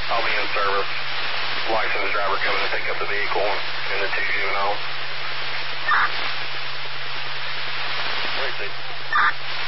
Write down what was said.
I'll be in service. Licensed driver coming to pick up the vehicle and the two juveniles.